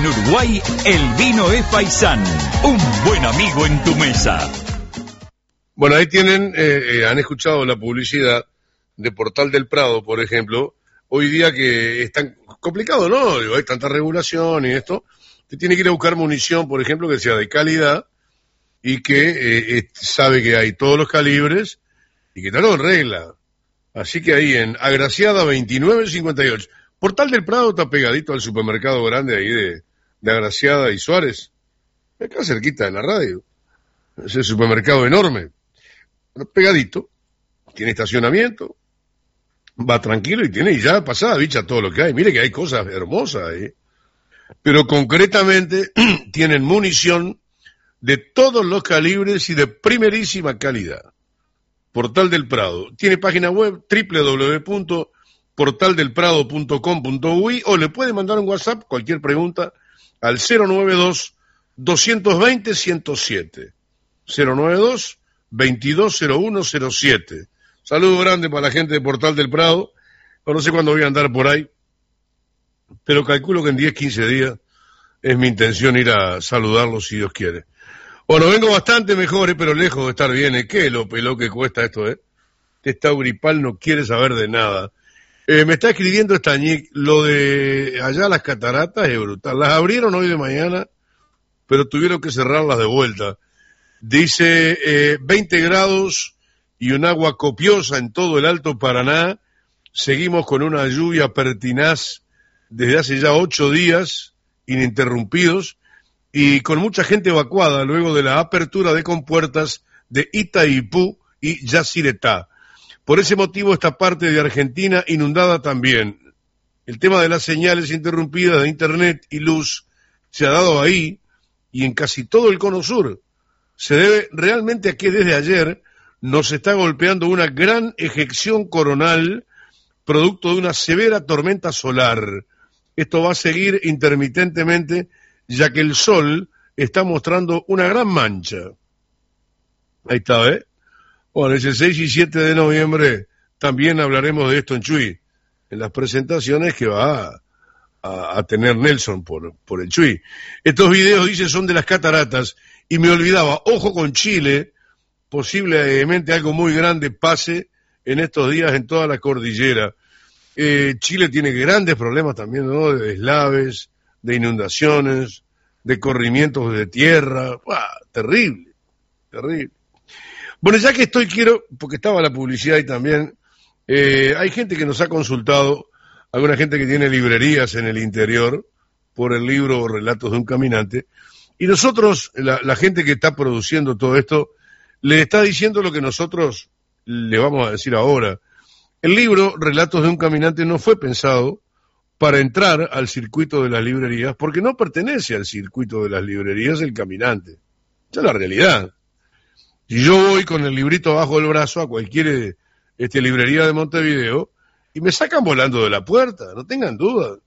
En Uruguay, el vino es Faisán, un buen amigo en tu mesa. Bueno, ahí tienen, han escuchado la publicidad de Portal del Prado, por ejemplo. Hoy día que es tan complicado, ¿no? Digo, hay tanta regulación y esto. Usted tiene que ir a buscar munición, por ejemplo, que sea de calidad y que sabe que hay todos los calibres y que está todo en regla. Así que ahí en Agraciada 2958. Portal del Prado está pegadito al supermercado grande ahí de Agraciada y Suárez. Acá cerquita de la radio. Ese supermercado enorme. Pegadito. Tiene estacionamiento. Va tranquilo y tiene ya pasada bicha todo lo que hay. Mire que hay cosas hermosas ahí. Pero concretamente tienen munición de todos los calibres y de primerísima calidad. Portal del Prado. Tiene página web www.portaldelprado.com.uy o le puede mandar un WhatsApp, cualquier pregunta, al 092-220-107. 092-220107. Saludo grande para la gente de Portal del Prado. No sé cuándo voy a andar por ahí, pero calculo que en 10, 15 días es mi intención ir a saludarlos si Dios quiere. Bueno, vengo bastante mejor, pero lejos de estar bien. ¿Qué lo peló que cuesta esto, Este estado gripal no quiere saber de nada. Me está escribiendo Estañic, lo de allá las cataratas es brutal. Las abrieron hoy de mañana, pero tuvieron que cerrarlas de vuelta. Dice 20 grados y un agua copiosa en todo el Alto Paraná. Seguimos con una lluvia pertinaz desde hace ya 8 días, ininterrumpidos, y con mucha gente evacuada luego de la apertura de compuertas de Itaipú y Yacyretá. Por ese motivo esta parte de Argentina inundada también. El tema de las señales interrumpidas de internet y luz se ha dado ahí y en casi todo el cono sur. Se debe realmente a que desde ayer nos está golpeando una gran eyección coronal producto de una severa tormenta solar. Esto va a seguir intermitentemente, ya que el sol está mostrando una gran mancha. Ahí está, Bueno, ese 6 y 7 de noviembre también hablaremos de esto en Chuy, en las presentaciones que va a tener Nelson por el Chuy. Estos videos, dice, son de las cataratas, y me olvidaba, ojo con Chile, posiblemente algo muy grande pase en estos días en toda la cordillera. Chile tiene grandes problemas también, ¿no? De deslaves, de inundaciones, de corrimientos de tierra. Terrible, terrible. Bueno, ya que quiero, porque estaba la publicidad y también, hay gente que nos ha consultado, alguna gente que tiene librerías en el interior, por el libro Relatos de un Caminante, y nosotros, la gente que está produciendo todo esto, le está diciendo lo que nosotros le vamos a decir ahora. El libro Relatos de un Caminante no fue pensado para entrar al circuito de las librerías, porque no pertenece al circuito de las librerías El Caminante. Esa es la realidad. Si yo voy con el librito bajo el brazo a cualquier librería de Montevideo y me sacan volando de la puerta, no tengan duda.